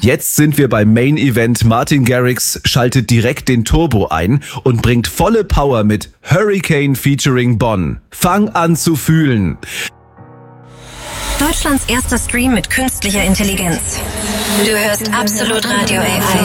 Jetzt sind wir beim Main Event. Martin Garrix schaltet direkt den Turbo ein und bringt volle Power mit Hurricane featuring Bonn. Fang an zu fühlen. Deutschlands erster Stream mit künstlicher Intelligenz. Du hörst Absolut Radio AI.